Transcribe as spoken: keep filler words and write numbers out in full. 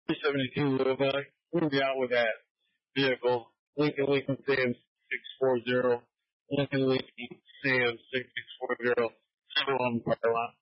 three seventy-two Louisville. We're going to be out with that vehicle. Lincoln Lincoln Sam six four zero. Lincoln Lincoln Sam six six four zero. seven one parking lot.